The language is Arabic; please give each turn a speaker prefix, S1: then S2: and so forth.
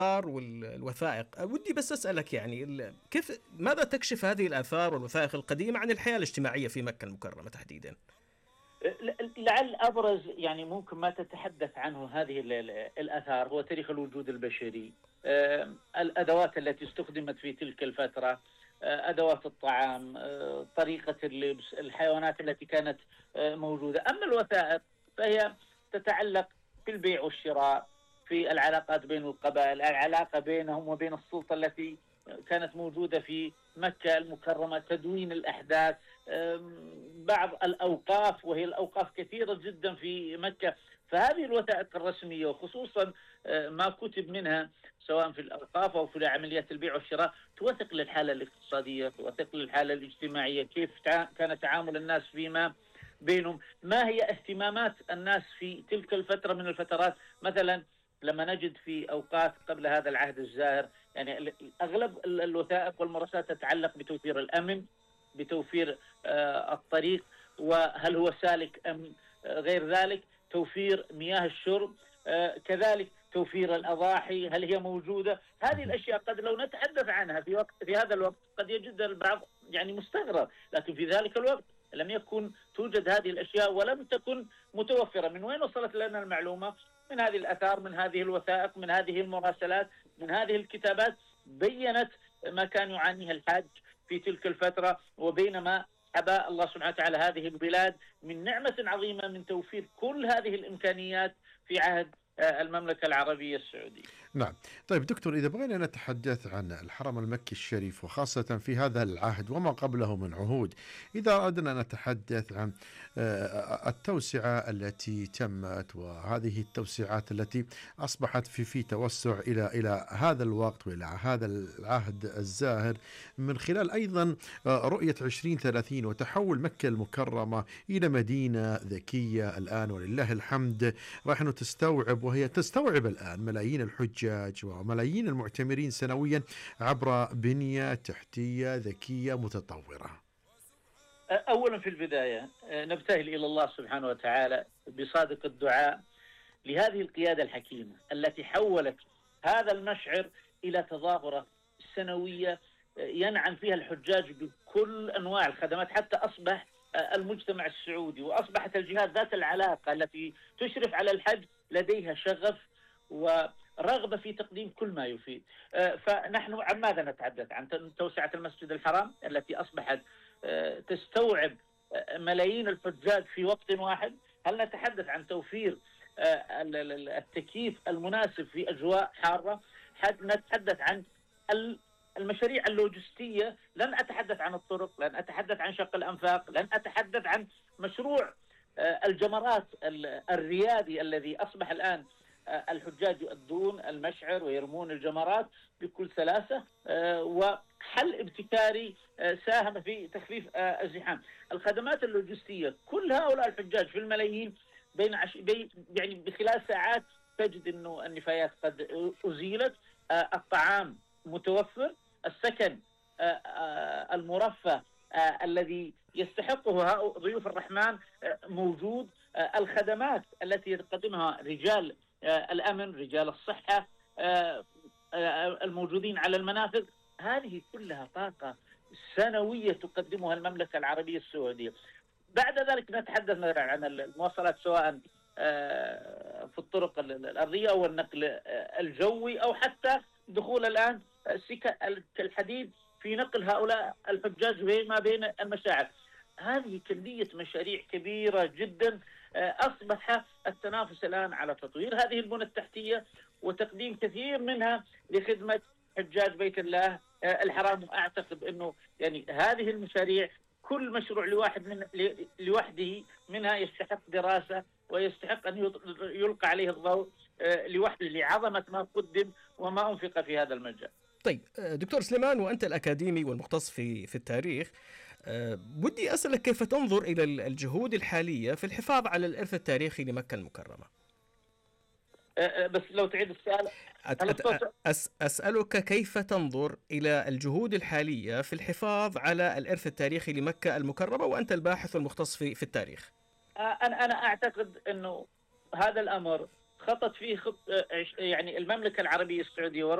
S1: والوثائق. ودي بس أسألك يعني ماذا تكشف هذه الآثار والوثائق القديمة عن الحياة الاجتماعية في مكة المكرمة تحديدا؟
S2: لعل أبرز يعني ممكن ما تتحدث عنه هذه الآثار هو تاريخ الوجود البشري، الأدوات التي استخدمت في تلك الفترة، أدوات الطعام، طريقة اللبس، الحيوانات التي كانت موجودة. أما الوثائق فهي تتعلق في البيع والشراء، في العلاقات بين القبائل، العلاقة بينهم وبين السلطة التي كانت موجودة في مكة المكرمة، تدوين الأحداث، بعض الأوقاف، وهي الأوقاف كثيرة جدا في مكة. فهذه الوثائق الرسمية وخصوصا ما كتب منها سواء في الأوقاف أو في عمليات البيع والشراء توثق للحالة الاقتصادية، توثق للحالة الاجتماعية، كيف كان تعامل الناس فيما بينهم، ما هي اهتمامات الناس في تلك الفترة من الفترات. مثلا لما نجد في أوقات قبل هذا العهد الزاهر يعني أغلب الوثائق والمراسلات تتعلق بتوفير الأمن، بتوفير الطريق وهل هو سالك أم غير ذلك، توفير مياه الشرب، كذلك توفير الأضاحي هل هي موجودة. هذه الأشياء قد لو نتحدث عنها في هذا الوقت قد يجد البعض يعني مستغرب، لكن في ذلك الوقت لم يكن توجد هذه الأشياء ولم تكن متوفرة. من وين وصلت لنا المعلومة؟ من هذه الآثار، من هذه الوثائق، من هذه المراسلات، من هذه الكتابات بيّنت ما كان يعانيه الحاج في تلك الفترة، وبينما أبى الله سبحانه وتعالى هذه البلاد من نعمة عظيمة من توفير كل هذه الإمكانيات في عهد المملكة العربية السعودية.
S3: نعم. طيب دكتور، إذا بغينا نتحدث عن الحرم المكي الشريف وخاصة في هذا العهد وما قبله من عهود، إذا أردنا نتحدث عن التوسعة التي تمت وهذه التوسعات التي أصبحت في توسع إلى هذا الوقت وإلى هذا العهد الزاهر، من خلال أيضا رؤية 2030 وتحول مكة المكرمة إلى مدينة ذكية الآن ولله الحمد راح تستوعب، وهي تستوعب الآن ملايين الحجاج وملايين المعتمرين سنويا عبر بنية تحتية ذكية متطورة.
S2: أولا في البداية نبتهل إلى الله سبحانه وتعالى بصادق الدعاء لهذه القيادة الحكيمة التي حولت هذا المشعر إلى تظاهرة سنوية ينعم فيها الحجاج بكل أنواع الخدمات، حتى أصبح المجتمع السعودي وأصبحت الجهات ذات العلاقة التي تشرف على الحج لديها شغف ورغبة في تقديم كل ما يفيد. فنحن عن ماذا نتحدث؟ عن توسعة المسجد الحرام التي أصبحت تستوعب ملايين الحجاج في وقت واحد. هل نتحدث عن توفير التكييف المناسب في أجواء حارة؟ نتحدث عن المشاريع اللوجستية، لن أتحدث عن الطرق، لن أتحدث عن شق الأنفاق، لن أتحدث عن مشروع الجمرات الريادي الذي أصبح الآن الحجاج يؤدون المشعر ويرمون الجمرات بكل سلاسة، وحل ابتكاري ساهم في تخفيف الزحام. الخدمات اللوجستية، كل هؤلاء الحجاج في الملايين يعني بخلال ساعات تجد أنه النفايات قد أزيلت، الطعام متوفر، السكن المرفه الذي يستحقه ضيوف الرحمن موجود، الخدمات التي يقدمها رجال الأمن، رجال الصحة الموجودين على المنافذ، هذه كلها طاقة سنوية تقدمها المملكة العربية السعودية. بعد ذلك نتحدث عن المواصلات سواء في الطرق الأرضية أو النقل الجوي أو حتى دخول الآن الحديد في نقل هؤلاء الحجاج ما بين المشاعر. هذه كمية مشاريع كبيرة جدا. أصبح التنافس الآن على تطوير هذه البنى التحتية وتقديم كثير منها لخدمة حجاج بيت الله الحرام. أعتقد أنه يعني هذه المشاريع كل مشروع لوحده منها يستحق دراسة ويستحق أن يلقى عليه الضوء لوحده لعظمة ما قدم وما أنفق في هذا المجال.
S1: طيب دكتور سليمان، وأنت الأكاديمي والمختص في التاريخ، بدي أسألك كيف تنظر إلى الجهود الحالية في الحفاظ على الإرث التاريخي لمكة المكرمة؟
S2: بس لو تعيد السؤال.
S1: أسألك كيف تنظر إلى الجهود الحالية في الحفاظ على الإرث التاريخي لمكة المكرمة، وأنت الباحث والمختص في التاريخ.
S2: أنا أعتقد أنه هذا الأمر خطت فيه يعني المملكة العربية السعودية